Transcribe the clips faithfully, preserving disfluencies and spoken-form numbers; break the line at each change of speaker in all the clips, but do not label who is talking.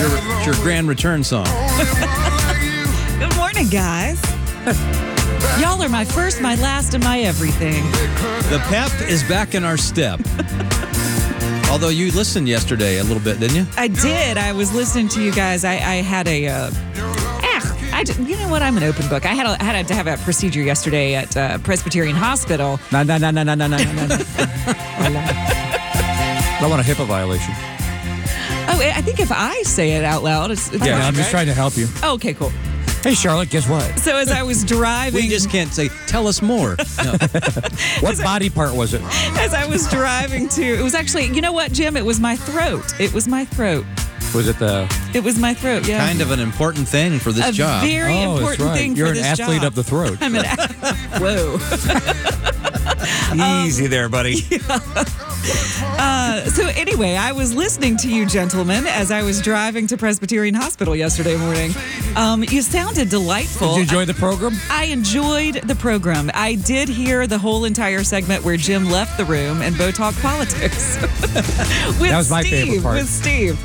your, it's your grand return song.
Good morning, guys. Y'all are my first, my last, and my everything.
The pep is back in our step. Although you listened yesterday a little bit, didn't you?
I did. I was listening to you guys. I, I had a... Uh, eh, I, you know what? I'm an open book. I had, a, I had to have a procedure yesterday at uh, Presbyterian Hospital.
No, no, no, no, no, no, no, no, no. I want a HIPAA violation.
Oh, I think if I say it out loud, it's... it's
Yeah,
fine,
I'm just
right?
trying to help you.
Oh, okay, cool.
Hey, Charlotte, guess what?
So as I was driving...
We just can't say, tell us more. No.
What body part was it?
As I was driving to... It was actually... You know what, Jim? It was my throat. It was my throat.
Was it the...
It was my throat, yeah.
Kind of an important thing for this
a
job.
very
oh,
important
that's right.
thing
You're
for
an
this
athlete
job.
of the throat.
I'm an Whoa.
Easy there, buddy.
Uh, so anyway, I was listening to you gentlemen as I was driving to Presbyterian Hospital yesterday morning. Um, you sounded delightful.
Did you enjoy the program?
I enjoyed the program. I did hear the whole entire segment where Jim left the room and Bo talked politics. with
That was my
Steve,
favorite part.
With Steve.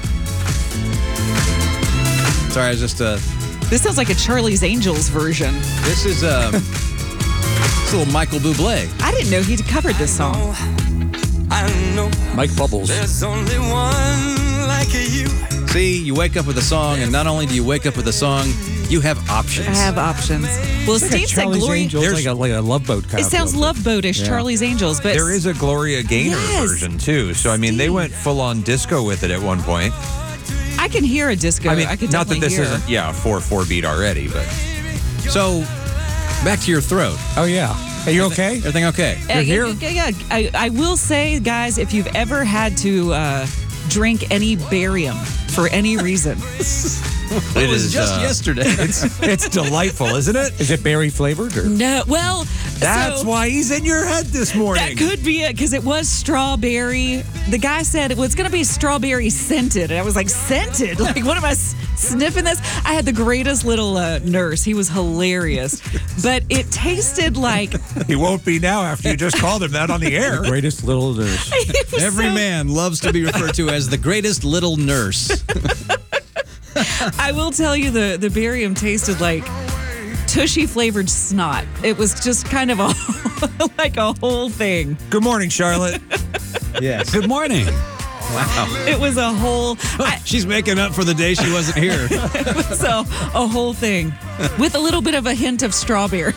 Sorry, I was just... Uh,
This sounds like a Charlie's Angels version.
this is um, it's a little Michael Bublé.
I didn't know he'd covered this song.
I know
Mike Bubbles.
there's only one like you.
See, you wake up with a song, and not only do you wake up with a song, you have options.
I have options. Well,
It's like
Steve
a
said
Charlie's
Gloria...
Angels, like a, like a Love Boat kind
It
of
sounds
feel.
Love Boatish,
Yeah.
Charlie's Angels, but
There is a Gloria Gaynor
Yes.
version, too. So, I mean, they
Steve.
went full-on disco with it at one point.
I can hear a disco.
I mean,
I could
not that
definitely
this
hear.
isn't, yeah, a four four beat already, but...
So, back to your throat.
Oh, yeah. Hey, you okay?
Everything okay?
Uh,
You're
yeah,
here?
Yeah, yeah. I, I will say, guys, if you've ever had to uh, drink any barium for any reason,
It was
is,
just
uh,
yesterday.
It's delightful, isn't it?
Is it berry flavored? Or?
no. Well,
That's
so,
why he's in your head this morning.
That could be it because it was strawberry. The guy said it was going to be strawberry scented. And I was like, scented? Like, what am I s- sniffing this? I had the greatest little uh, nurse. He was hilarious. But it tasted like...
He won't be now after you just called him that on the air.
Greatest little nurse.
it was
Every
so-
man loves to be referred to as the greatest little nurse.
I will tell you, the, the barium tasted like tushy flavored snot. It was just kind of a like a whole thing.
Good morning, Charlotte.
Yes.
Good morning.
Wow.
It was a whole... I,
She's making up for the day she wasn't here.
so a whole thing with a little bit of a hint of strawberry.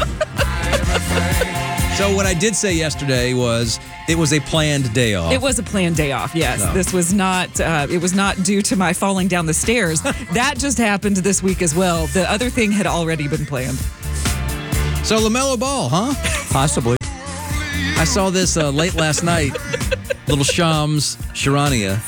So what I did say yesterday was it was a planned day off.
It was a planned day off. Yes,
No.
this was not. Uh, it was not due to my falling down the stairs. That just happened this week as well. The other thing had already been planned.
So LaMelo Ball, huh?
Possibly.
I saw this uh, late last night. Little Shams Charania,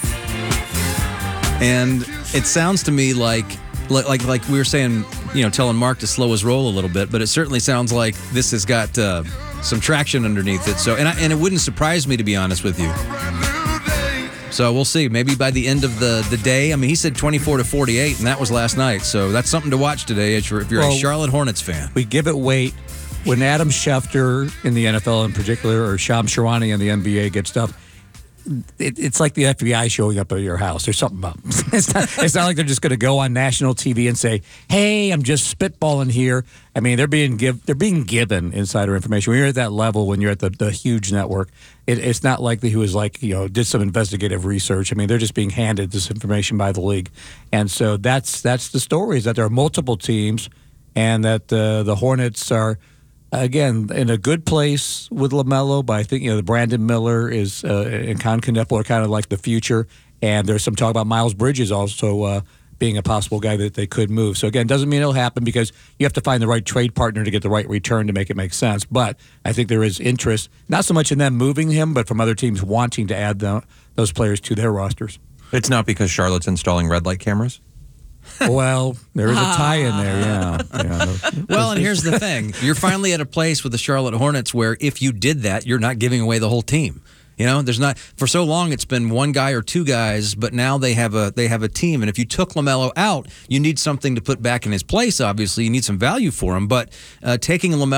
and it sounds to me like, like like like we were saying, you know, telling Mark to slow his roll a little bit, but it certainly sounds like this has got uh, some traction underneath it. So, and I, and it wouldn't surprise me, to be honest with you. So we'll see. Maybe by the end of the, the day. I mean, he said twenty-four to forty-eight, and that was last night. So that's something to watch today if you're, if you're
Well,
a Charlotte Hornets fan.
We give it weight when Adam Schefter in the N F L in particular, or Sham Sharani in the N B A get stuff. It, it's like the F B I showing up at your house. There's something about it. It's not, it's not like they're just going to go on national T V and say, "Hey, I'm just spitballing here." I mean, they're being give they're being given insider information. When you're at that level, when you're at the, the huge network, it, it's not like he was like you know did some investigative research. I mean, they're just being handed this information by the league, and so that's that's the story is that there are multiple teams, and that uh, the Hornets are. Again, in a good place with LaMelo, but I think you know the Brandon Miller is uh, and Con Kneppel are kind of like the future, and there's some talk about Miles Bridges also uh, being a possible guy that they could move. So again, doesn't mean it'll happen because you have to find the right trade partner to get the right return to make it make sense. But I think there is interest, not so much in them moving him, but from other teams wanting to add the, those players to their rosters.
It's not because Charlotte's installing red light cameras?
Well, there is a tie in there, yeah. yeah.
Well, and here's the thing. You're finally at a place with the Charlotte Hornets where if you did that, you're not giving away the whole team. You know, there's not for so long it's been one guy or two guys, but now they have a they have a team. And if you took LaMelo out, you need something to put back in his place, obviously. You need some value for him. But uh, taking LaMelo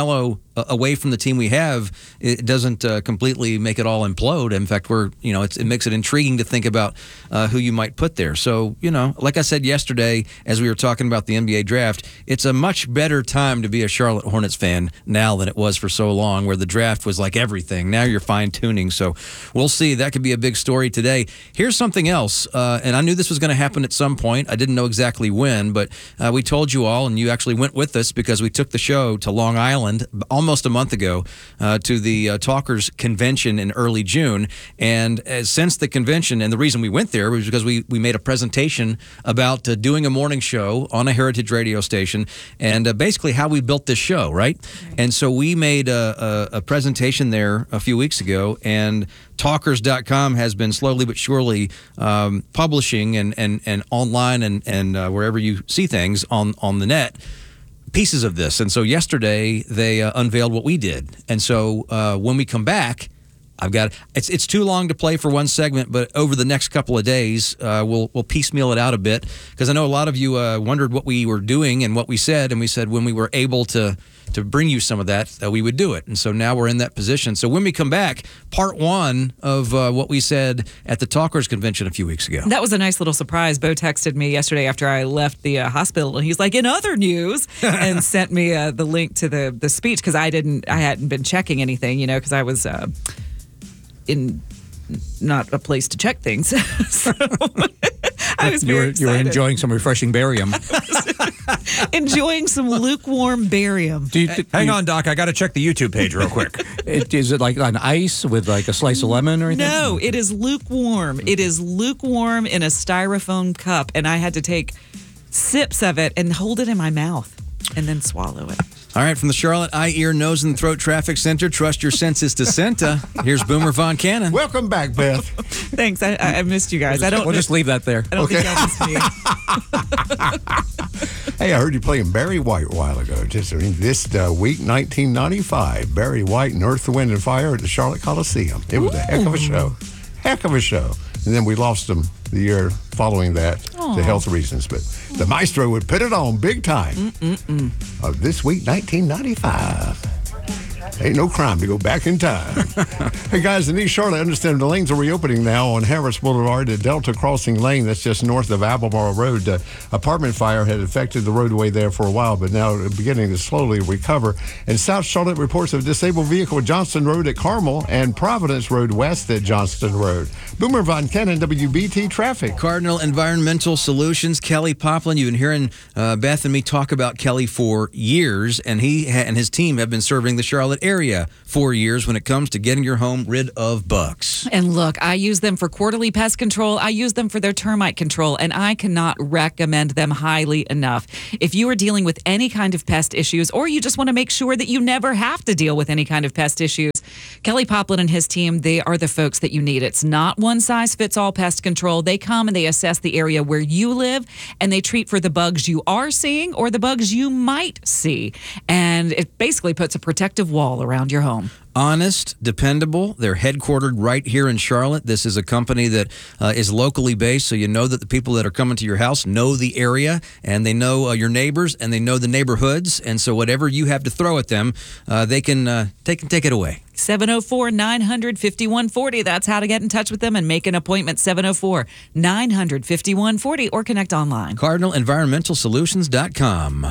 uh, away from the team we have, it doesn't uh, completely make it all implode. In fact, we're you know it's, it makes it intriguing to think about uh, who you might put there. So you know, like I said yesterday, as we were talking about the N B A draft, it's a much better time to be a Charlotte Hornets fan now than it was for so long, where the draft was like everything. Now you're fine tuning. So we'll see. That could be a big story today. Here's something else, uh, and I knew this was going to happen at some point. I didn't know exactly when, but uh, we told you all, and you actually went with us because we took the show to Long Island almost a month ago uh, to the uh, Talkers Convention in early June. And uh, since the convention, and the reason we went there was because we, we made a presentation about uh, doing a morning show on a Heritage radio station and uh, basically how we built this show, right? right. And so we made a, a, a presentation there a few weeks ago, and talkers dot com has been slowly but surely um, publishing and, and, and online and, and uh, wherever you see things on, on the net, pieces of this. And so yesterday they uh, unveiled what we did. And so uh, when we come back, I've got it's it's too long to play for one segment, but over the next couple of days, uh, we'll we'll piecemeal it out a bit, because I know a lot of you uh, wondered what we were doing and what we said, and we said when we were able to to bring you some of that, uh, we would do it. And so now we're in that position. So when we come back, part one of uh, what we said at the Talkers Convention a few weeks ago.
That was a nice little surprise. Bo texted me yesterday after I left the uh, hospital, and he's like, "In other news," and sent me uh, the link to the the speech, because I didn't, I hadn't been checking anything, you know, because I was uh, in not a place to check things. So I was
you
very
were,
excited.
You were enjoying some refreshing barium.
enjoying some lukewarm barium.
Do you, do
Hang
you-
on, Doc. I got to check the YouTube page real quick.
It, is it like on ice with like a slice of lemon or anything?
No, it is lukewarm. It is lukewarm in a styrofoam cup, and I had to take sips of it and hold it in my mouth and then swallow it.
All right, from the Charlotte Eye, Ear, Nose, and Throat Traffic Center, trust your senses to Senta. Here's Boomer Von Cannon.
Welcome back, Beth.
Thanks. I, I missed you guys. I don't.
We'll just leave that there.
I don't
Okay.
think y'all missed me.
Hey, I heard you playing Barry White a while ago. Just this uh, week, nineteen ninety-five, Barry White and Earth, Wind, and Fire at the Charlotte Coliseum. It was a heck of a show. Heck of a show. And then we lost him the year following that to health reasons. But the maestro would put it on big time. Mm-mm-mm. Uh, this week, nineteen ninety-five. Ain't no crime to go back in time. Hey, guys, in East Charlotte, I understand the lanes are reopening now on Harris Boulevard at Delta Crossing Lane. That's just north of Albemarle Road. Uh, apartment fire had affected the roadway there for a while, but now beginning to slowly recover. And South Charlotte reports of disabled vehicle at Johnston Road at Carmel and Providence Road west at Johnston Road. Boomer Von Cannon, W B T Traffic.
Cardinal Environmental Solutions, Kelly Poplin. You've been hearing uh, Beth and me talk about Kelly for years, and he ha- and his team have been serving the Charlotte area for years when it comes to getting your home rid of bugs.
And look, I use them for quarterly pest control. I use them for their termite control, and I cannot recommend them highly enough. If you are dealing with any kind of pest issues, or you just want to make sure that you never have to deal with any kind of pest issues, Kelly Poplin and his team, they are the folks that you need. It's not one size fits all pest control. They come and they assess the area where you live, and they treat for the bugs you are seeing or the bugs you might see. And it basically puts a protective wall around your home.
Honest, dependable. They're headquartered right here in Charlotte. This is a company that uh, is locally based, so you know that the people that are coming to your house know the area, and they know uh, your neighbors, and they know the neighborhoods. And so whatever you have to throw at them, uh, they can uh, take take it away.
seven oh four, nine hundred, fifty-one forty. That's how to get in touch with them and make an appointment. seven oh four, nine hundred, fifty-one forty or connect online.
Cardinal Environmental Solutions dot com.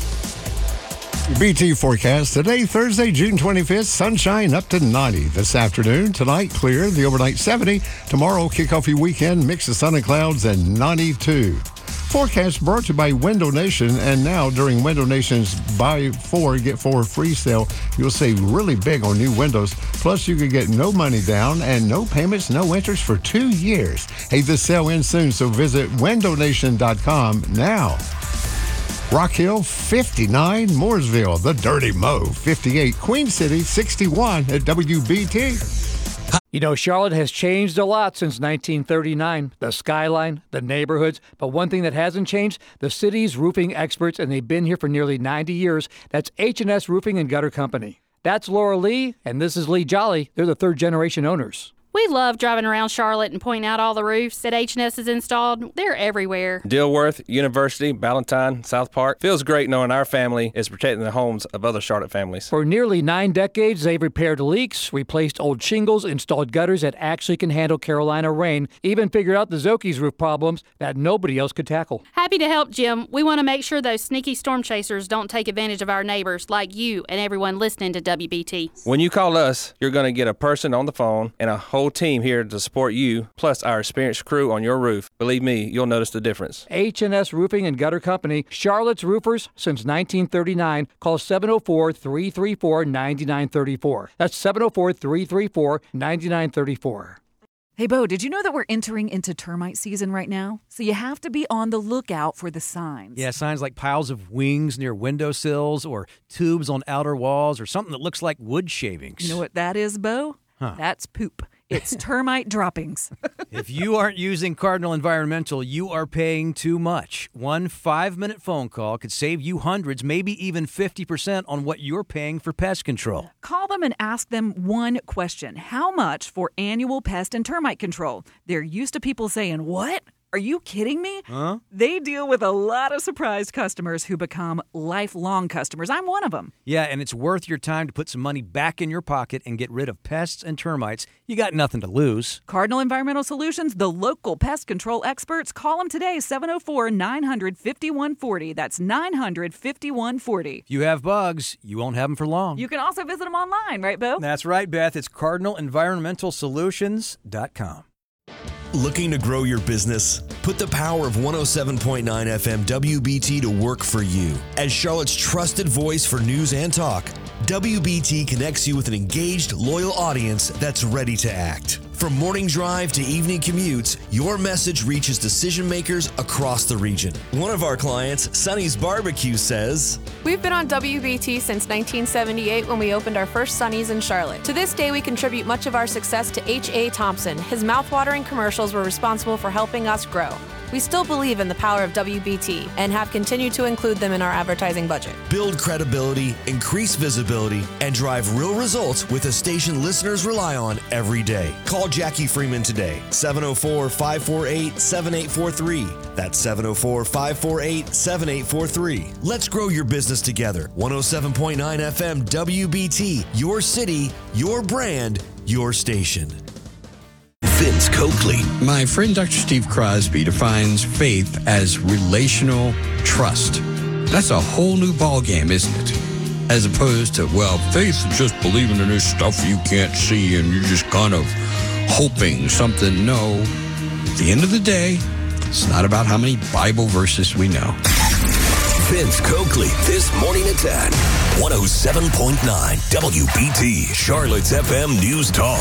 B T forecast today, Thursday, June twenty-fifth, sunshine up to ninety. This afternoon, tonight, clear, the overnight seventy. Tomorrow, kick off your weekend, mix of sun and clouds, and ninety-two. Forecast brought to you by Window Nation, and now during Window Nation's buy four, get four free sale, you'll save really big on new windows. Plus, you can get no money down and no payments, no interest for two years. Hey, this sale ends soon, so visit window nation dot com now. Rock Hill, fifty-nine. Mooresville, the Dirty Mo, fifty-eight. Queen City, sixty-one at W B T.
You know, Charlotte has changed a lot since nineteen thirty-nine. The skyline, the neighborhoods. But one thing that hasn't changed, the city's roofing experts, and they've been here for nearly ninety years. That's H and S Roofing and Gutter Company. That's Laura Lee, and this is Lee Jolly. They're the third-generation owners.
We love driving around Charlotte and pointing out all the roofs that H and S has installed. They're everywhere.
Dilworth, University, Ballantyne, South Park. Feels great knowing our family is protecting the homes of other Charlotte families.
For nearly nine decades, they've repaired leaks, replaced old shingles, installed gutters that actually can handle Carolina rain, even figured out the Zoki's roof problems that nobody else could tackle.
Happy to help, Jim. We want to make sure those sneaky storm chasers don't take advantage of our neighbors like you and everyone listening to W B T.
When you call us, you're going to get a person on the phone and a whole team here to support you, plus our experienced crew on your roof. Believe me, you'll notice the difference.
H and S Roofing and Gutter Company, Charlotte's roofers since nineteen thirty-nine. Call seven oh four, three three four, nine nine three four. That's seven oh four, three three four, nine nine three four.
Hey, Bo, did you know that we're entering into termite season right now? So you have to be on the lookout for the signs.
Yeah, signs like piles of wings near windowsills or tubes on outer walls or something that looks like wood shavings.
You know what that is, Bo?
Huh.
That's poop. It's termite droppings.
If you aren't using Cardinal Environmental, you are paying too much. One five-minute phone call could save you hundreds, maybe even fifty percent on what you're paying for pest control.
Call them and ask them one question. How much for annual pest and termite control? They're used to people saying, what? Are you kidding me?
Huh?
They deal with a lot of surprised customers who become lifelong customers. I'm one of them.
Yeah, and it's worth your time to put some money back in your pocket and get rid of pests and termites. You got nothing to lose.
Cardinal Environmental Solutions, the local pest control experts. Call them today, seven oh four, nine hundred, fifty-one forty. That's nine hundred, fifty-one forty.
If you have bugs, you won't have them for long.
You can also visit them online, right, Bo?
That's right, Beth. It's cardinal environmental solutions dot com.
Looking to grow your business? Put the power of one oh seven point nine F M W B T to work for you. As Charlotte's trusted voice for news and talk, W B T connects you with an engaged, loyal audience that's ready to act. From morning drive to evening commutes, your message reaches decision makers across the region. One of our clients, Sonny's Barbecue, says,
"We've been on W B T since nineteen seventy-eight when we opened our first Sonny's in Charlotte. To this day, we contribute much of our success to H A. Thompson. His mouthwatering commercials were responsible for helping us grow. We still believe in the power of W B T and have continued to include them in our advertising budget.
Build credibility, increase visibility, and drive real results with a station listeners rely on every day. Call Jackie Freeman today, seven oh four, five four eight, seven eight four three. That's seven oh four, five four eight, seven eight four three. Let's grow your business together. one oh seven point nine F M W B T, your city, your brand, your station.
Vince Coakley. My friend Doctor Steve Crosby defines faith as relational trust. That's a whole new ballgame, isn't it? As opposed to, well, faith is just believing in this stuff you can't see and you're just kind of hoping something. No. At the end of the day, it's not about how many Bible verses we know.
Vince Coakley, this morning at ten. one oh seven point nine W B T, Charlotte's F M News Talk.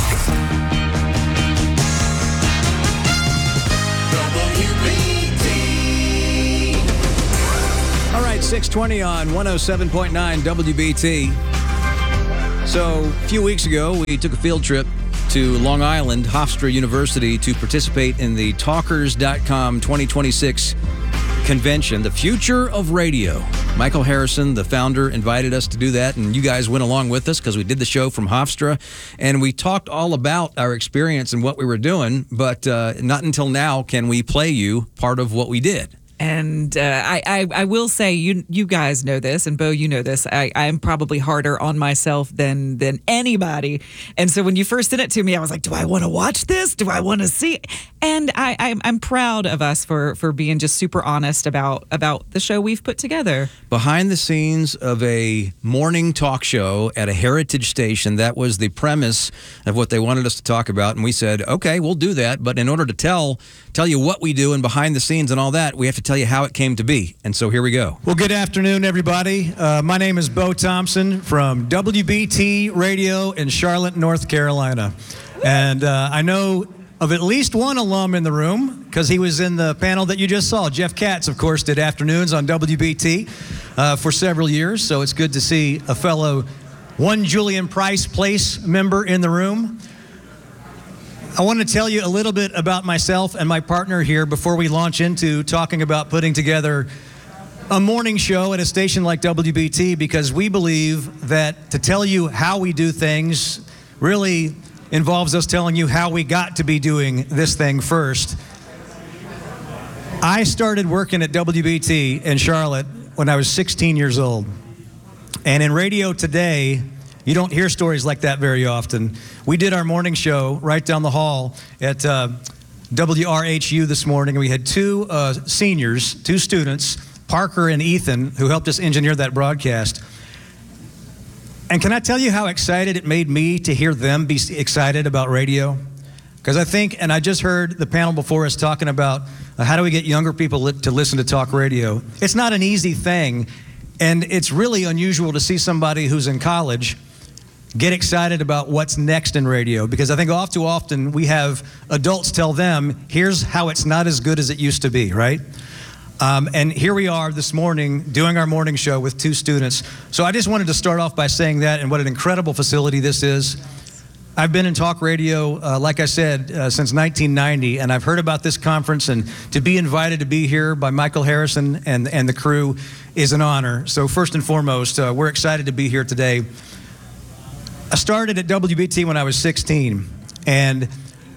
All right, six twenty on one oh seven point nine W B T. So a few weeks ago, we took a field trip to Long Island, Hofstra University, to participate in the Talkers dot com twenty twenty-six convention, The Future of Radio. Michael Harrison, the founder, invited us to do that, and you guys went along with us because we did the show from Hofstra, and we talked all about our experience and what we were doing, but uh, not until now can we play you part of what we did.
And uh, I, I, I will say, you you guys know this, and Bo, you know this. I, I'm probably harder on myself than than anybody. And so when you first sent it to me, I was like, do I want to watch this? Do I want to see it? And I, I'm, I'm proud of us for, for being just super honest about, about the show we've put together.
Behind the scenes of a morning talk show at a heritage station, that was the premise of what they wanted us to talk about. And we said, okay, we'll do that. But in order to tell tell you what we do and behind the scenes and all that, we have to tell you how it came to be. And so here we go.
Well, good afternoon, everybody. Uh, my name is Bo Thompson from W B T Radio in Charlotte, North Carolina. And uh, I know of at least one alum in the room because he was in the panel that you just saw. Jeff Katz, of course, did afternoons on W B T uh, for several years. So it's good to see a fellow One Julian Price Place member in the room. I want to tell you a little bit about myself and my partner here before we launch into talking about putting together a morning show at a station like W B T, because we believe that to tell you how we do things really involves us telling you how we got to be doing this thing first. I started working at W B T in Charlotte when I was sixteen years old. And in radio today, you don't hear stories like that very often. We did our morning show right down the hall at uh, W R H U this morning. We had two uh, seniors, two students, Parker and Ethan, who helped us engineer that broadcast. And can I tell you how excited it made me to hear them be excited about radio? Because I think, and I just heard the panel before us talking about uh, how do we get younger people li- to listen to talk radio. It's not an easy thing, and it's really unusual to see somebody who's in college get excited about what's next in radio, because I think all too often we have adults tell them, here's how it's not as good as it used to be, right? Um, and here we are this morning doing our morning show with two students. So I just wanted to start off by saying that and what an incredible facility this is. I've been in talk radio, uh, like I said, uh, since nineteen ninety, and I've heard about this conference, and to be invited to be here by Michael Harrison and, and the crew is an honor. So first and foremost, uh, we're excited to be here today. I started at W B T when I was sixteen, and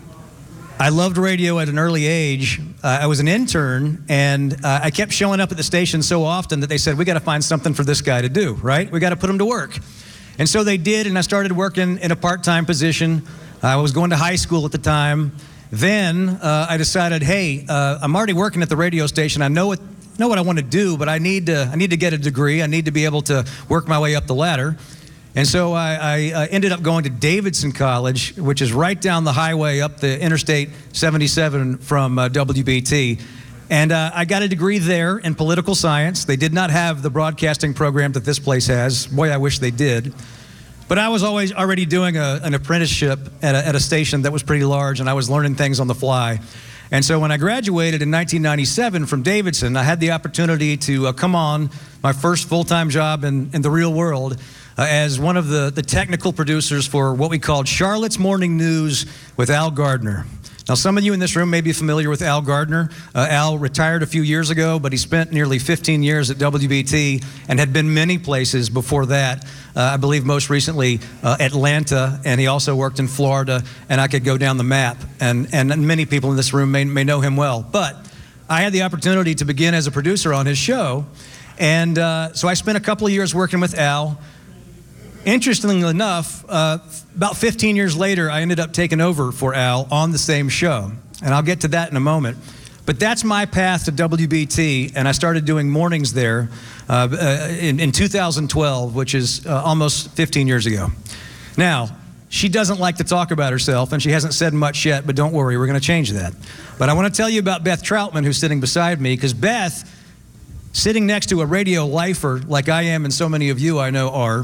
I loved radio at an early age. Uh, I was an intern, and uh, I kept showing up at the station so often that they said, we got to find something for this guy to do, right? We got to put him to work. And so they did, and I started working in a part-time position. I was going to high school at the time. Then uh, I decided, hey, uh, I'm already working at the radio station. I know what, know what I want to do, but I need to, I need to get a degree. I need to be able to work my way up the ladder. And so I, I uh, ended up going to Davidson College, which is right down the highway up the Interstate seventy-seven from uh, W B T. And uh, I got a degree there in political science. They did not have the broadcasting program that this place has. Boy, I wish they did. But I was always already doing a, an apprenticeship at a, at a station that was pretty large, and I was learning things on the fly. And so when I graduated in nineteen ninety-seven from Davidson, I had the opportunity to uh, come on my first full-time job in, in the real world uh, as one of the, the technical producers for what we called Charlotte's Morning News with Al Gardner. Now, some of you in this room may be familiar with Al Gardner. Uh, Al retired a few years ago, but he spent nearly fifteen years at W B T and had been many places before that. Uh, I believe most recently uh, Atlanta, and he also worked in Florida, and I could go down the map, and, and many people in this room may, may know him well. But I had the opportunity to begin as a producer on his show, and uh, so I spent a couple of years working with Al. Interestingly enough, uh, about fifteen years later, I ended up taking over for Al on the same show. And I'll get to that in a moment. But that's my path to W B T, and I started doing mornings there uh, uh, in, in two thousand twelve, which is uh, almost fifteen years ago. Now, she doesn't like to talk about herself, and she hasn't said much yet, but don't worry, we're going to change that. But I want to tell you about Beth Troutman, who's sitting beside me, because Beth, sitting next to a radio lifer like I am and so many of you I know are,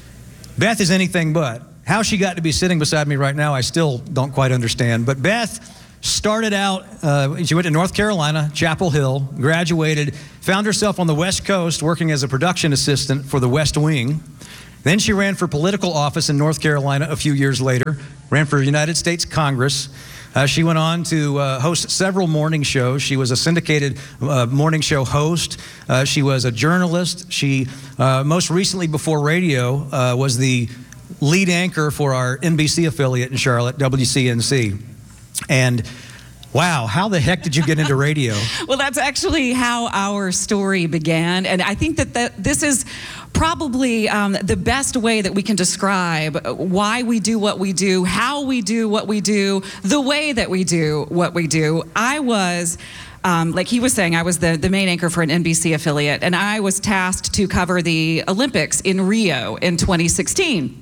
Beth is anything but. How she got to be sitting beside me right now, I still don't quite understand. But Beth started out, uh, she went to North Carolina, Chapel Hill, graduated, found herself on the West Coast working as a production assistant for the West Wing. Then she ran for political office in North Carolina a few years later, ran for United States Congress. Uh, she went on to uh, host several morning shows. She was a syndicated uh, morning show host. Uh, she was a journalist. She, uh, most recently before radio, uh, was the lead anchor for our N B C affiliate in Charlotte, W C N C. And wow, how the heck did you get into radio?
Well, that's actually how our story began. And I think that, that this is probably um, the best way that we can describe why we do what we do, how we do what we do, the way that we do what we do. I was, um, like he was saying, I was the, the main anchor for an N B C affiliate, and I was tasked to cover the Olympics in Rio in twenty sixteen.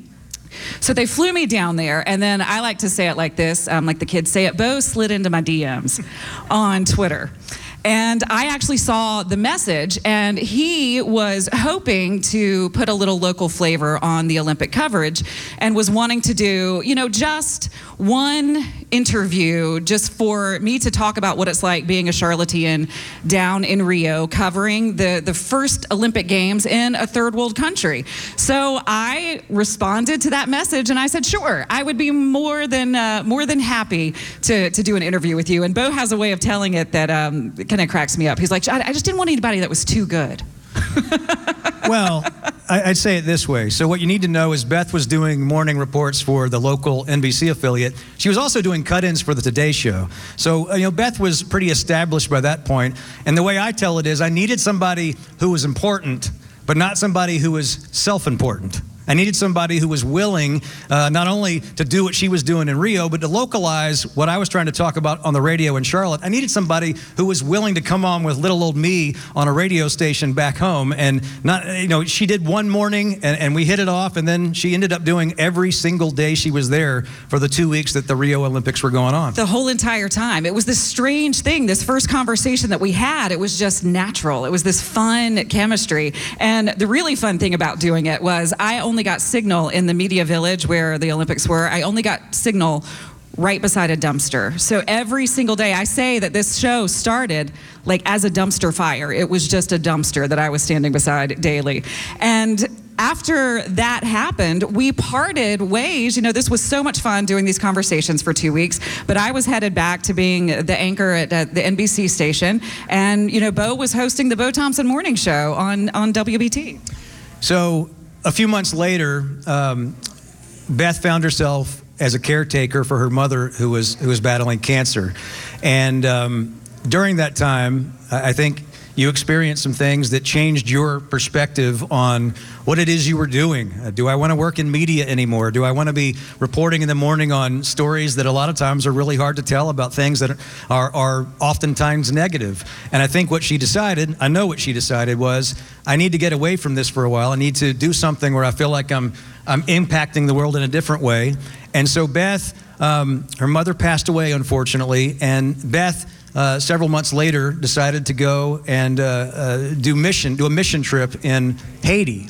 So they flew me down there, and then I like to say it like this, um, like the kids say it, Bo slid into my D Ms on Twitter. And I actually saw the message, and he was hoping to put a little local flavor on the Olympic coverage and was wanting to do, you know, just one interview just for me to talk about what it's like being a Charlottean down in Rio covering the, the first Olympic Games in a third world country. So I responded to that message, and I said, sure, I would be more than uh, more than happy to, to do an interview with you. And Bo has a way of telling it that um, kind of cracks me up. He's like, I, I just didn't want anybody that was too good.
Well, I- I'd say it this way. So what you need to know is Beth was doing morning reports for the local N B C affiliate. She was also doing cut-ins for the Today Show. So, uh, you know, Beth was pretty established by that point. And the way I tell it is I needed somebody who was important, but not somebody who was self-important. I needed somebody who was willing uh, not only to do what she was doing in Rio, but to localize what I was trying to talk about on the radio in Charlotte. I needed somebody who was willing to come on with little old me on a radio station back home. And not, you know, she did one morning and, and we hit it off. And then she ended up doing every single day she was there for the two weeks that the Rio Olympics were going on.
The whole entire time. It was this strange thing, this first conversation that we had, it was just natural. It was this fun chemistry. And the really fun thing about doing it was I only got signal in the media village where the Olympics were. I only got signal right beside a dumpster. So every single day, I say that this show started like as a dumpster fire. It was just a dumpster that I was standing beside daily. And after that happened, we parted ways. You know, this was so much fun doing these conversations for two weeks, but I was headed back to being the anchor at, at the N B C station. And, you know, Bo was hosting the Bo Thompson Morning Show on, on W B T.
So a few months later, um, Beth found herself as a caretaker for her mother who was who was battling cancer. And um, during that time, I think you experienced some things that changed your perspective on what it is you were doing. Uh, do I want to work in media anymore? Do I want to be reporting in the morning on stories that a lot of times are really hard to tell about things that are, are oftentimes negative? And I think what she decided, I know what she decided was, I need to get away from this for a while. I need to do something where I feel like I'm, I'm impacting the world in a different way. And so Beth, um, her mother passed away, unfortunately, and Beth, Uh, several months later, decided to go and uh, uh, do mission, do a mission trip in Haiti.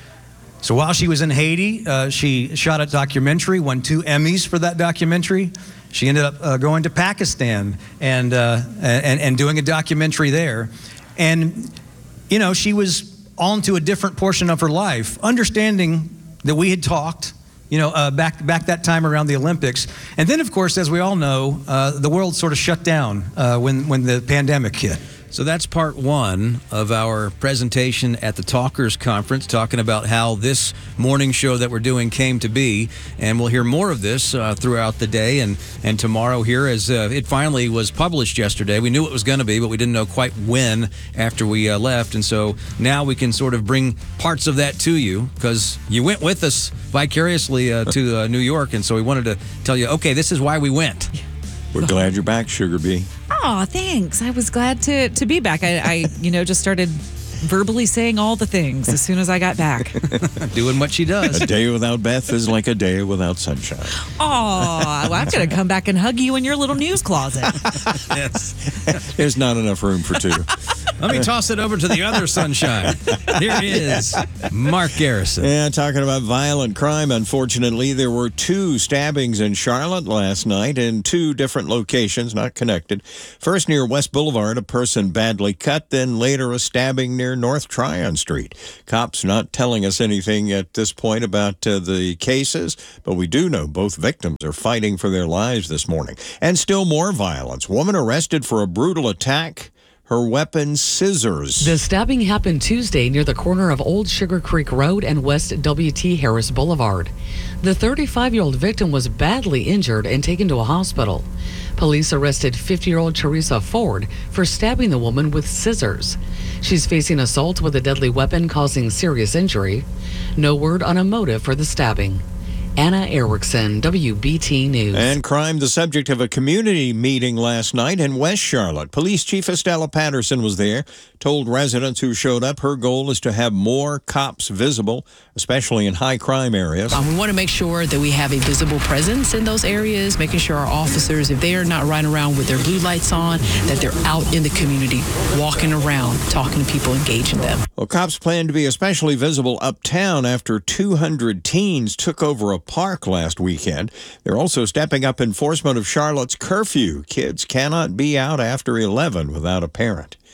So while she was in Haiti, uh, she shot a documentary, won two Emmys for that documentary. She ended up uh, going to Pakistan and, uh, and and doing a documentary there. And, you know, she was on to a different portion of her life, understanding that we had talked, you know, uh, back back that time around the Olympics. And then, of course, as we all know, uh, the world sort of shut down uh, when, when the pandemic hit.
So that's part one of our presentation at the Talkers Conference, talking about how this morning show that we're doing came to be. And we'll hear more of this uh, throughout the day and, and tomorrow here as uh, it finally was published yesterday. We knew it was going to be, but we didn't know quite when after we uh, left. And so now we can sort of bring parts of that to you because you went with us vicariously uh, to uh, New York. And so we wanted to tell you, okay, this is why we went.
We're glad you're back, Sugar Bee.
Oh, thanks. I was glad to, to be back. I, I, you know, just started verbally saying all the things as soon as I got back.
Doing what she does.
A day without Beth is like a day without sunshine.
Oh, well, I'm going to come back and hug you in your little news closet.
Yes.
There's not enough room for two.
Let me toss it over to the other sunshine. Here is Mark Garrison.
Yeah, talking about violent crime. Unfortunately, there were two stabbings in Charlotte last night in two different locations, not connected. First near West Boulevard, a person badly cut, then later a stabbing near North Tryon Street. Cops not telling us anything at this point about uh, the cases, but we do know both victims are fighting for their lives this morning. And still more violence. Woman arrested for a brutal attack. Her weapon, scissors.
The stabbing happened Tuesday near the corner of Old Sugar Creek Road and West W T Harris Boulevard. The thirty-five-year-old victim was badly injured and taken to a hospital. Police arrested fifty-year-old Teresa Ford for stabbing the woman with scissors. She's facing assault with a deadly weapon causing serious injury. No word on a motive for the stabbing. Anna Erickson, W B T News.
And crime, the subject of a community meeting last night in West Charlotte. Police Chief Estella Patterson was there, told residents who showed up her goal is to have more cops visible, especially in high crime areas.
Um, we want to make sure that we have a visible presence in those areas, making sure our officers, if they are not riding around with their blue lights on, that they're out in the community, walking around, talking to people, engaging them.
Well, cops plan to be especially visible uptown after two hundred teens took over a park last weekend. They're also stepping up enforcement of Charlotte's curfew. Kids cannot be out after eleven without a parent.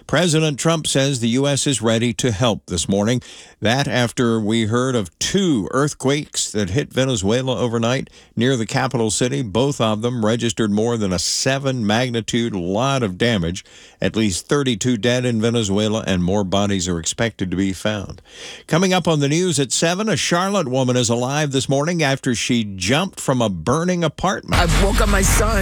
President Trump says the U S is ready to help this morning. That after we heard of two earthquakes that hit Venezuela overnight near the capital city. Both of them registered more than a seven magnitude, lot of damage. At least thirty-two dead in Venezuela, and more bodies are expected to be found. Coming up on the news at seven, a Charlotte woman is alive this morning after she jumped from a burning apartment.
I woke up my son,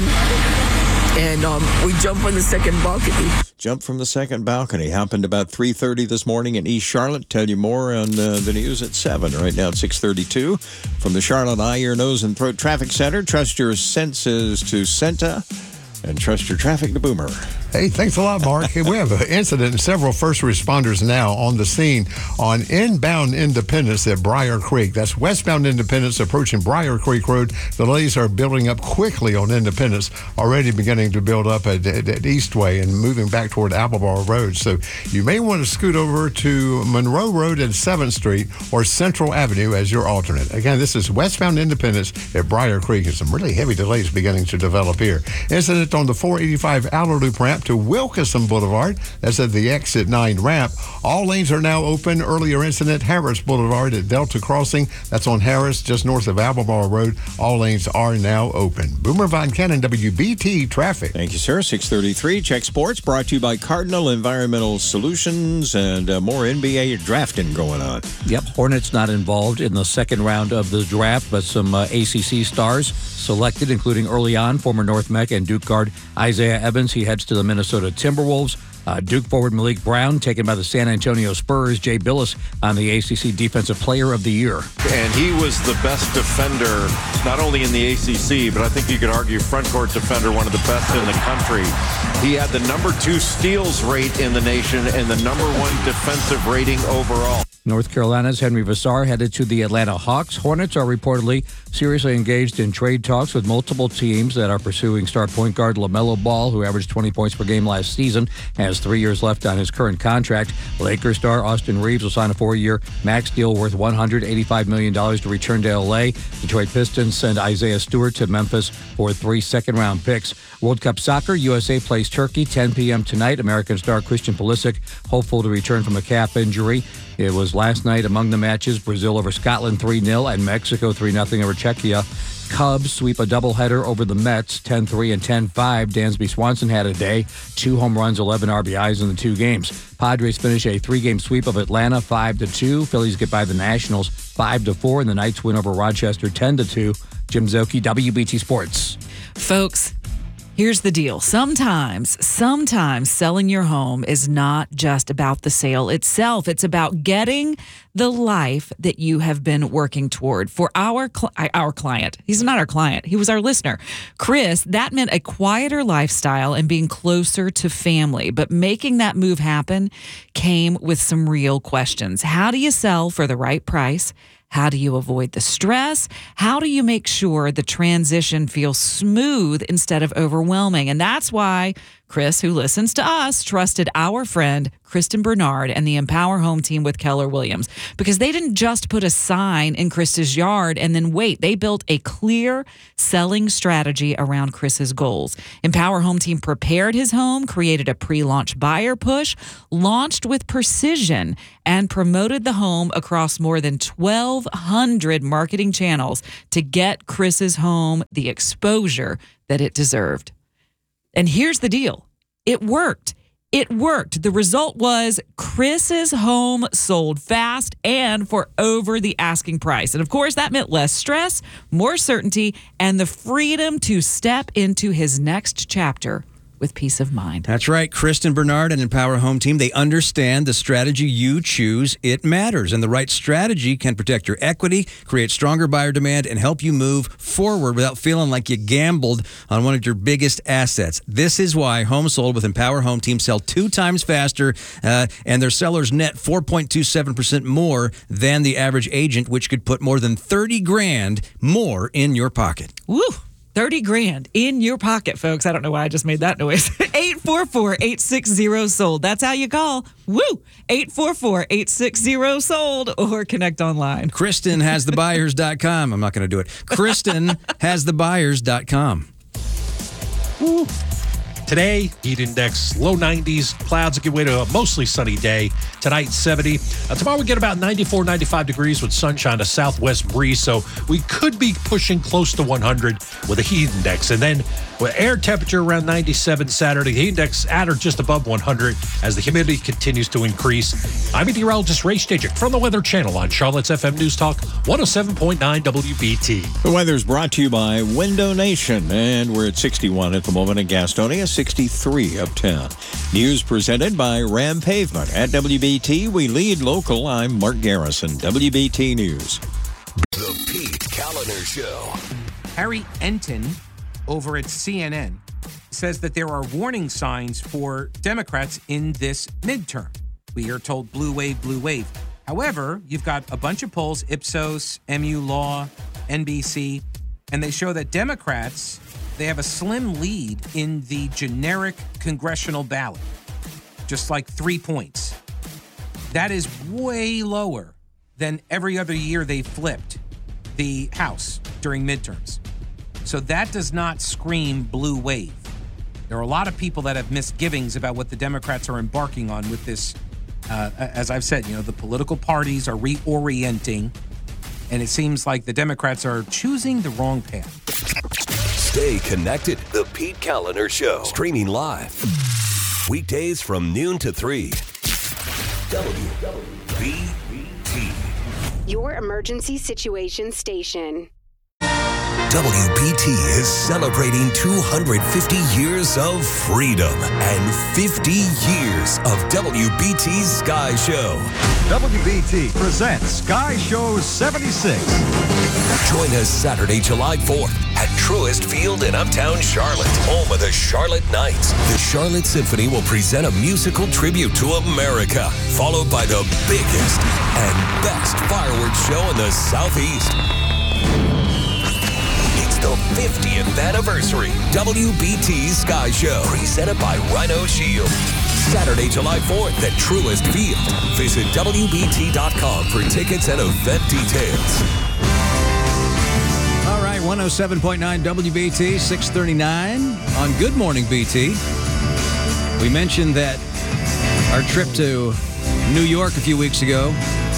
and um, we jumped from the second balcony.
Jumped from the second balcony. Happened about three thirty this morning in East Charlotte. Tell you more on uh, the news at seven. Right now at six thirty-two. From the Charlotte Eye, Ear, Nose, and Throat Traffic Center, trust your senses to Senta, and trust your traffic to Boomer.
Hey, thanks a lot, Mark. Hey, we have an incident and several first responders now on the scene on inbound Independence at Briar Creek. That's westbound Independence approaching Briar Creek Road. Delays are building up quickly on Independence, already beginning to build up at, at, at Eastway and moving back toward Applebar Road. So you may want to scoot over to Monroe Road and seventh Street or Central Avenue as your alternate. Again, this is westbound Independence at Briar Creek, and some really heavy delays beginning to develop here. Incident on the four eighty-five Outer Loop ramp to Wilkeson Boulevard. That's at the exit nine ramp. All lanes are now open. Earlier incident, Harris Boulevard at Delta Crossing. That's on Harris, just north of Albemarle Road. All lanes are now open. Boomer Von Cannon, W B T Traffic.
Thank you, sir. six thirty-three. Check Sports brought to you by Cardinal Environmental Solutions, and uh, more N B A drafting going on.
Yep, Hornets not involved in the second round of the draft, but some uh, A C C stars selected, including early on former North Mech and Duke guard Isaiah Evans. He heads to the Minnesota Timberwolves. Uh, Duke forward Malik Brown taken by the San Antonio Spurs. Jay Billis on the A C C Defensive Player of the Year.
And he was the best defender, not only in the A C C, but I think you could argue front court defender, one of the best in the country. He had the number two steals rate in the nation and the number one defensive rating overall.
North Carolina's Henry Vassar headed to the Atlanta Hawks. Hornets are reportedly seriously engaged in trade talks with multiple teams that are pursuing star point guard LaMelo Ball, who averaged twenty points per game last season, has three years left on his current contract. Lakers star Austin Reeves will sign a four-year max deal worth one hundred eighty-five million dollars to return to L A. Detroit Pistons send Isaiah Stewart to Memphis for three second-round picks. World Cup Soccer, U S A plays Turkey, ten p.m. tonight. American star Christian Pulisic hopeful to return from a calf injury. It was last night among the matches, Brazil over Scotland three nil and Mexico three nothing over Czechia. Cubs sweep a doubleheader over the Mets, ten three and ten five. Dansby Swanson had a day, two home runs, eleven R B Is in the two games. Padres finish a three-game sweep of Atlanta, five to two. Phillies get by the Nationals, five to four, and the Knights win over Rochester, ten to two. Jim Zoki, W B T Sports.
Folks, here's the deal. Sometimes, sometimes selling your home is not just about the sale itself. It's about getting the life that you have been working toward. For our cl- our client, he's not our client, he was our listener, Chris, that meant a quieter lifestyle and being closer to family. But making that move happen came with some real questions. How do you sell for the right price? How do you avoid the stress? How do you make sure the transition feels smooth instead of overwhelming? And that's why Chris, who listens to us, trusted our friend Kristen Bernard and the Empower Home team with Keller Williams, because they didn't just put a sign in Chris's yard and then wait. They built a clear selling strategy around Chris's goals. Empower Home team prepared his home, created a pre-launch buyer push, launched with precision, and promoted the home across more than twelve hundred marketing channels to get Chris's home the exposure that it deserved. And here's the deal. It worked. It worked. The result was Chris's home sold fast and for over the asking price. And of course, that meant less stress, more certainty, and the freedom to step into his next chapter with peace of mind.
That's right. Kristen Bernard and Empower Home Team, they understand the strategy you choose, it matters. And the right strategy can protect your equity, create stronger buyer demand, and help you move forward without feeling like you gambled on one of your biggest assets. This is why homes sold with Empower Home Team sell two times faster, uh, and their sellers net four point two seven percent more than the average agent, which could put more than thirty grand more in your pocket.
Woo! thirty grand in your pocket, folks. I don't know why I just made that noise. eight four four, eight six zero, sold. That's how you call. Woo! eight four four, eight six zero, sold, or connect online.
Kristen has the buyers dot com. I'm not going to do it. Kristen has the buyers dot com.
Woo.
Today, heat index low nineties, clouds give way to a mostly sunny day. Tonight, seventy. Uh, tomorrow, we get about ninety-four, ninety-five degrees with sunshine, a southwest breeze. So we could be pushing close to one hundred with a heat index. And then with air temperature around ninety-seven Saturday, heat index at or just above one hundred as the humidity continues to increase. I'm meteorologist Ray Stajic from the Weather Channel on Charlotte's F M News Talk one oh seven point nine W B T.
The weather's brought to you by Window Nation, and we're at sixty-one at the moment in Gastonia, sixty-three uptown. News presented by Ram Pavement. At W B T, we lead local. I'm Mark Garrison, W B T News.
The Pete Kaliner Show.
Harry Enton over at C N N says that there are warning signs for Democrats in this midterm. We are told blue wave, blue wave. However, you've got a bunch of polls, Ipsos, M U Law, N B C, and they show that Democrats, they have a slim lead in the generic congressional ballot, just like three points. That is way lower than every other year they flipped the House during midterms. So that does not scream blue wave. There are a lot of people that have misgivings about what the Democrats are embarking on with this. Uh, as I've said, you know, the political parties are reorienting, and it seems like the Democrats are choosing the wrong path.
Stay connected. The Pete Kaliner Show. Streaming live. Weekdays from noon to three. W B T.
Your emergency situation station.
W B T is celebrating two hundred fifty years of freedom and fifty years of W B T's Sky Show.
W B T presents Sky Show seventy-six.
Join us Saturday, July fourth at Truist Field in Uptown Charlotte, home of the Charlotte Knights. The Charlotte Symphony will present a musical tribute to America, followed by the biggest and best fireworks show in the Southeast. The fiftieth anniversary W B T Sky Show, presented by Rhino Shield. Saturday, July fourth at Truist Field. Visit W B T dot com for tickets and event details.
All right, one oh seven point nine W B T, six thirty-nine on Good Morning B T. We mentioned that our trip to New York a few weeks ago,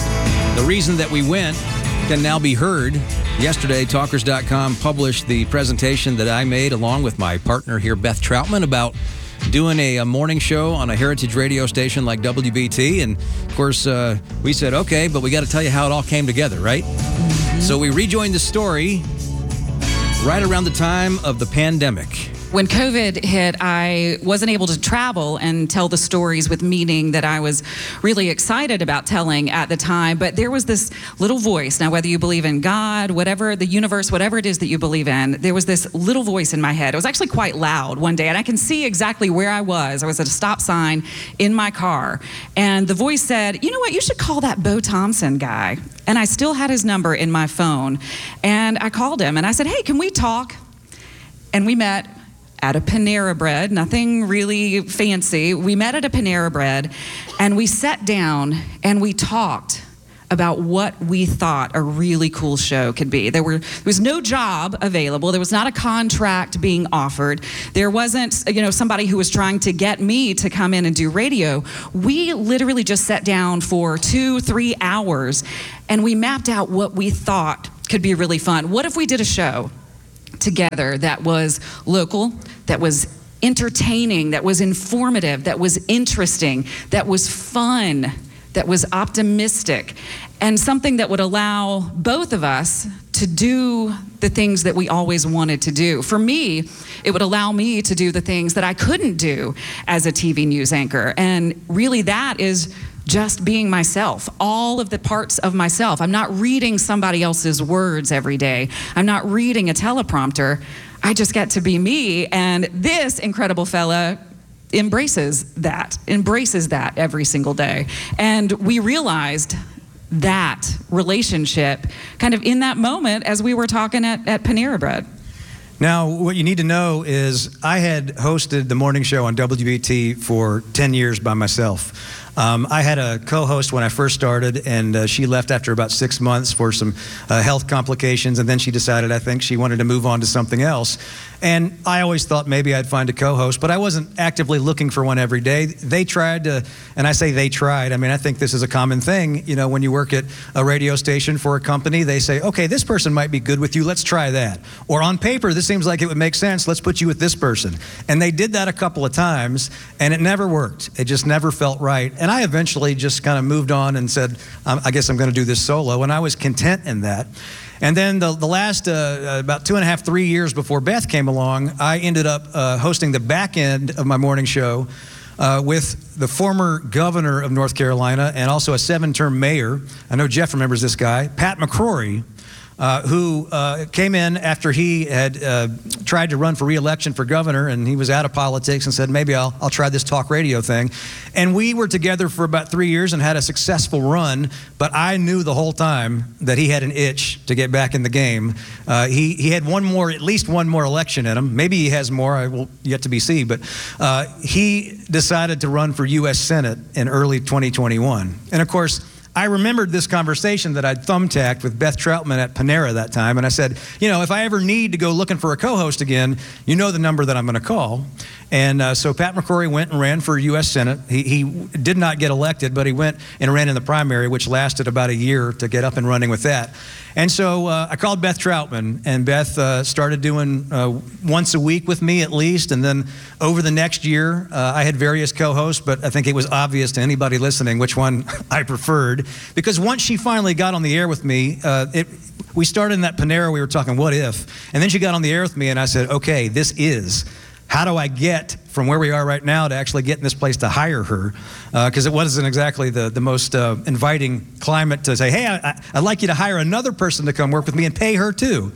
the reason that we went can now be heard. Yesterday, Talkers dot com published the presentation that I made along with my partner here, Beth Troutman, about doing a, a morning show on a heritage radio station like W B T. And, of course, uh, we said, okay, but we got to tell you how it all came together, right? Mm-hmm. So we rejoined the story right around the time of the pandemic.
When COVID hit, I wasn't able to travel and tell the stories with meaning that I was really excited about telling at the time. But there was this little voice. Now, whether you believe in God, whatever, the universe, whatever it is that you believe in, there was this little voice in my head. It was actually quite loud one day, and I can see exactly where I was. I was at a stop sign in my car, and the voice said, you know what, you should call that Bo Thompson guy. And I still had his number in my phone. And I called him, and I said, hey, can we talk? And we met at a Panera Bread, nothing really fancy. We met at a Panera Bread, and we sat down and we talked about what we thought a really cool show could be. There were there was no job available. There was not a contract being offered. There wasn't, you know, somebody who was trying to get me to come in and do radio. We literally just sat down for two, three hours, and we mapped out what we thought could be really fun. What if we did a show together that was local, that was entertaining, that was informative, that was interesting, that was fun, that was optimistic, and something that would allow both of us to do the things that we always wanted to do. For me, it would allow me to do the things that I couldn't do as a T V news anchor. And really that is just being myself, all of the parts of myself. I'm not reading somebody else's words every day. I'm not reading a teleprompter. I just get to be me. And this incredible fella embraces that, embraces that every single day. And we realized that relationship kind of in that moment as we were talking at, at Panera Bread.
Now, what you need to know is I had hosted the morning show on W B T for ten years by myself. Um, I had a co-host when I first started, and uh, she left after about six months for some uh, health complications, and then she decided, I think, she wanted to move on to something else. And I always thought maybe I'd find a co-host, but I wasn't actively looking for one every day. They tried to, and I say they tried, I mean, I think this is a common thing. You know, when you work at a radio station for a company, they say, okay, this person might be good with you, let's try that. Or on paper, this seems like it would make sense, let's put you with this person. And they did that a couple of times, and it never worked. It just never felt right. And I eventually just kind of moved on and said, I guess I'm going to do this solo, and I was content in that. And then the, the last uh, about two and a half, three years before Beth came along, I ended up uh, hosting the back end of my morning show uh, with the former governor of North Carolina and also a seven-term mayor. I know Jeff remembers this guy, Pat McCrory, uh, who uh, came in after he had uh, tried to run for re-election for governor, and he was out of politics and said, maybe I'll, I'll try this talk radio thing. And we were together for about three years and had a successful run, but I knew the whole time that he had an itch to get back in the game. Uh, he, he had one more, at least one more election in him. Maybe he has more, I will yet to be seen, but uh, he decided to run for U S Senate in early twenty twenty-one. And of course, I remembered this conversation that I'd thumbtacked with Beth Troutman at Panera that time, and I said, you know, if I ever need to go looking for a co-host again, you know the number that I'm going to call. And uh, so Pat McCrory went and ran for U S Senate. He, he did not get elected, but he went and ran in the primary, which lasted about a year to get up and running with that. And so uh, I called Beth Troutman, and Beth uh, started doing uh, once a week with me at least. And then over the next year, uh, I had various co-hosts, but I think it was obvious to anybody listening which one I preferred. Because once she finally got on the air with me, uh, it, we started in that Panera, we were talking, what if? And then she got on the air with me, and I said, okay, this is. How do I get from where we are right now to actually get in this place to hire her? Because uh, it wasn't exactly the, the most uh, inviting climate to say, hey, I, I'd like you to hire another person to come work with me and pay her too.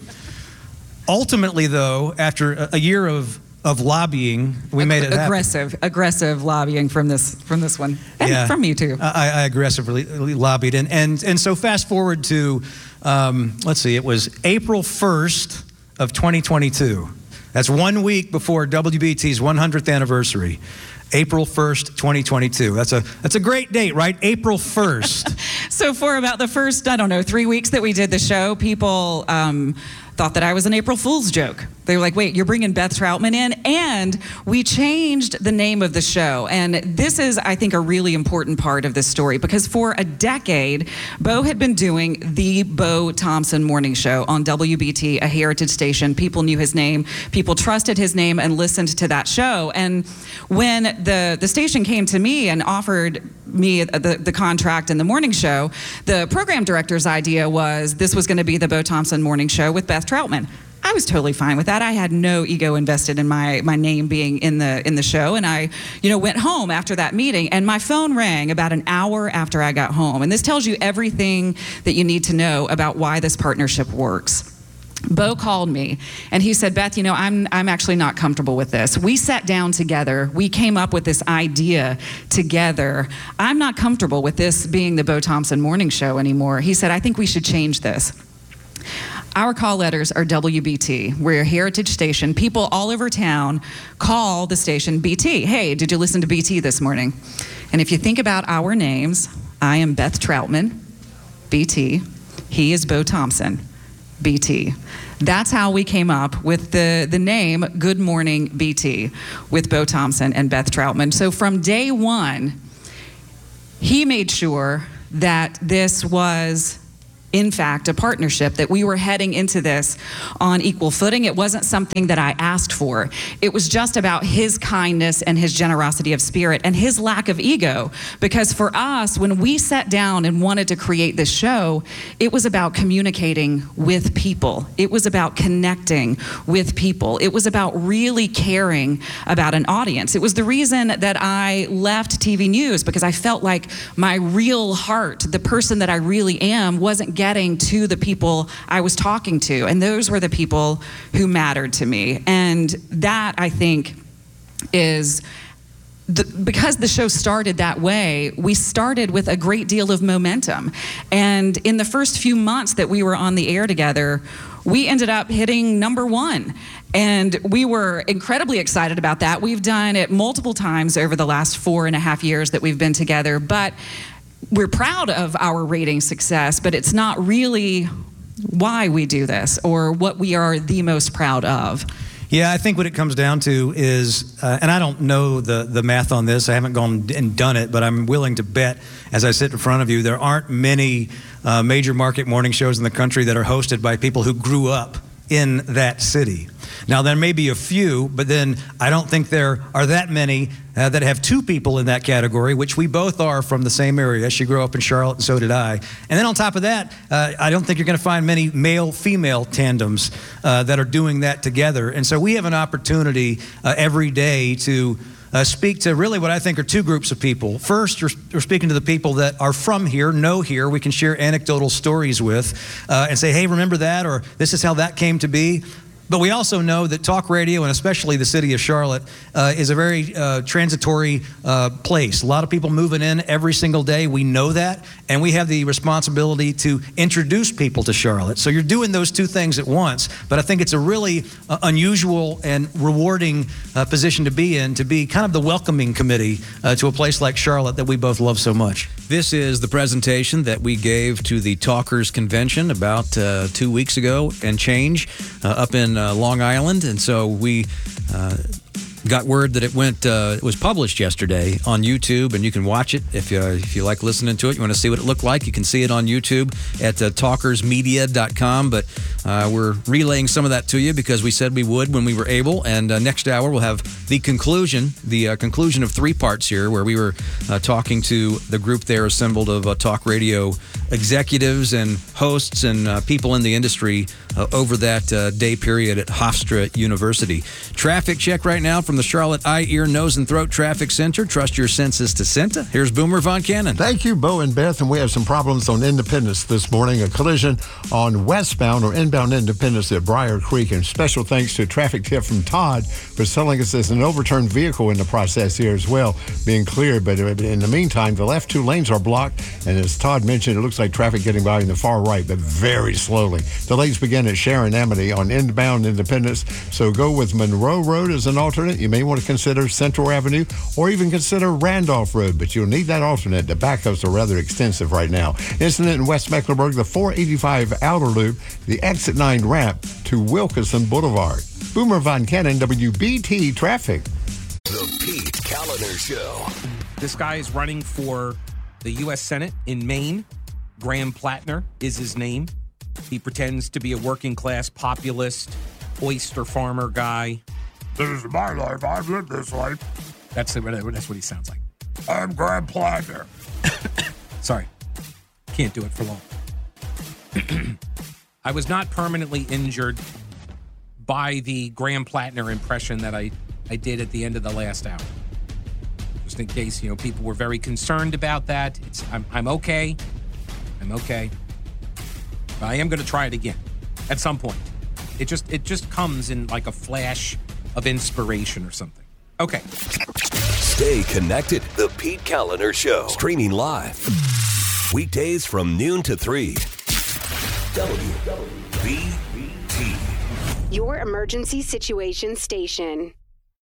Ultimately, though, after a, a year of of lobbying, we made it happen.
Aggressive, aggressive lobbying from this from this one, and yeah, from me too.
I, I aggressively lobbied, and and and so fast forward to, um, let's see, it was April first of twenty twenty-two. That's one week before W B T's one hundredth anniversary, April first, twenty twenty-two. That's a that's a great date, right? April first.
So for about the first, I don't know, three weeks that we did the show, people um, thought that I was an April Fool's joke. They were like, wait, you're bringing Beth Troutman in? And we changed the name of the show. And this is, I think, a really important part of this story, because for a decade, Bo had been doing the Bo Thompson Morning Show on W B T, a heritage station. People knew his name. People trusted his name and listened to that show. And when the, the station came to me and offered me the, the contract in the morning show, the program director's idea was this was going to be the Bo Thompson Morning Show with Beth Troutman. I was totally fine with that. I had no ego invested in my my name being in the in the show, and I, you know, went home after that meeting, and my phone rang about an hour after I got home. And this tells you everything that you need to know about why this partnership works. Bo called me and he said, Beth, you know, I'm I'm actually not comfortable with this. We sat down together. We came up with this idea together. I'm not comfortable with this being the Bo Thompson Morning Show anymore. He said, I think we should change this. Our call letters are W B T. We're a heritage station. People all over town call the station B T. Hey, did you listen to B T this morning? And if you think about our names, I am Beth Troutman, B T. He is Bo Thompson, B T. That's how we came up with the, the name Good Morning B T with Bo Thompson and Beth Troutman. So from day one, he made sure that this was, in fact, a partnership, that we were heading into this on equal footing. It wasn't something that I asked for. It was just about his kindness and his generosity of spirit and his lack of ego. Because for us, when we sat down and wanted to create this show, it was about communicating with people. It was about connecting with people. It was about really caring about an audience. It was the reason that I left T V News, because I felt like my real heart, the person that I really am, wasn't getting to the people I was talking to. And those were the people who mattered to me. And that, I think, is the, because the show started that way, we started with a great deal of momentum. And in the first few months that we were on the air together, we ended up hitting number one. And we were incredibly excited about that. We've done it multiple times over the last four and a half years that we've been together, but we're proud of our rating success, but it's not really why we do this or what we are the most proud of.
Yeah, I think what it comes down to is, uh, and I don't know the, the math on this, I haven't gone and done it, but I'm willing to bet, as I sit in front of you, there aren't many uh, major market morning shows in the country that are hosted by people who grew up in that city. Now, there may be a few, but then I don't think there are that many uh, that have two people in that category, which we both are from the same area. She grew up in Charlotte, and so did I. And then on top of that, uh, I don't think you're going to find many male-female tandems uh, that are doing that together. And so we have an opportunity uh, every day to Uh, speak to really what I think are two groups of people. First, you're, you're speaking to the people that are from here, know here, we can share anecdotal stories with uh, and say, hey, remember that, or this is how that came to be. But we also know that talk radio, and especially the city of Charlotte, uh, is a very uh, transitory uh, place. A lot of people moving in every single day. We know that, and we have the responsibility to introduce people to Charlotte. So you're doing those two things at once, but I think it's a really uh, unusual and rewarding uh, position to be in, to be kind of the welcoming committee uh, to a place like Charlotte that we both love so much.
This is the presentation that we gave to the Talkers Convention about uh, two weeks ago and change uh, up in uh, Long Island. And so we uh, got word that it went, uh, it was published yesterday on YouTube, and you can watch it if you, if you like listening to it. You want to see what it looked like, you can see it on YouTube at uh, talkers media dot com. But uh, we're relaying some of that to you because we said we would when we were able. And uh, next hour we'll have the conclusion, the uh, conclusion of three parts here, where we were uh, talking to the group there assembled of uh, talk radio executives and hosts and uh, people in the industry uh, over that uh, day period at Hofstra University. Traffic check right now from the Charlotte Eye, Ear, Nose, and Throat Traffic Center. Trust your senses to Cinta. Here's Boomer Von Cannon.
Thank you, Bo and Beth. And we have some problems on Independence this morning. A collision on westbound or inbound Independence at Briar Creek. And special thanks to a traffic tip from Todd for telling us there's an overturned vehicle in the process here as well, being cleared. But in the meantime, the left two lanes are blocked. And as Todd mentioned, it looks like traffic getting by in the far right, but very slowly. Delays begin at Sharon Amity on inbound Independence. So go with Monroe Road as an alternate. You may want to consider Central Avenue or even consider Randolph Road, but you'll need that alternate. The backups are rather extensive right now. Incident in West Mecklenburg, the four eighty-five outer loop, the exit nine ramp to Wilkinson Boulevard. Boomer Von Cannon, W B T Traffic.
The Pete Calendar Show.
This guy is running for the U S Senate in Maine. Graham Plattner is his name. He pretends to be a working class populist, oyster farmer guy. This is my life. I've lived this life. That's, the, that's what he sounds like. I'm Graham Plattner. Sorry. Can't do it for long. I was not permanently injured by the Graham Plattner impression that I, I did at the end of the last hour. Just in case, you know, people were very concerned about that. It's, I'm, I'm okay. I'm okay. But I am going to try it again at some point. It just it just comes in like a flash of inspiration or something. Okay.
Stay connected. The Pete Calendar Show. Streaming live. Weekdays from noon to three. W B T.
Your emergency situation station.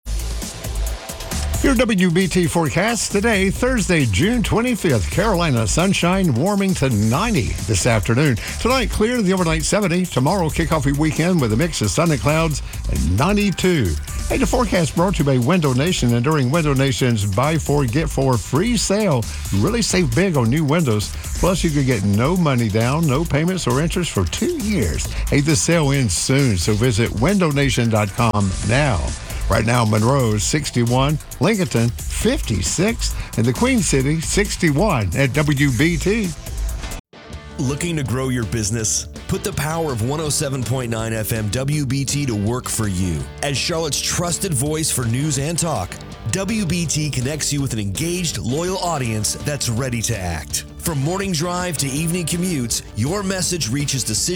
Your W B T forecast today, Thursday, June twenty-fifth. Carolina, sunshine warming to ninety this afternoon. Tonight, clear, the overnight seventy. Tomorrow, kickoff your weekend with a mix of sun and clouds and ninety-two. Hey, the forecast brought to you by Window Nation. And during Window Nation's buy four, get four free sale, you really save big on new windows. Plus, you could get no money down, no payments or interest for two years. Hey, this sale ends soon, so visit window nation dot com now. Right now, Monroe sixty-one, Lincoln fifty-six, and the Queen City sixty-one at W B T.
Looking to grow your business? Put the power of one oh seven point nine F M W B T to work for you. As Charlotte's trusted voice for news and talk, W B T connects you with an engaged, loyal audience that's ready to act. From morning drive to evening commutes, your message reaches decision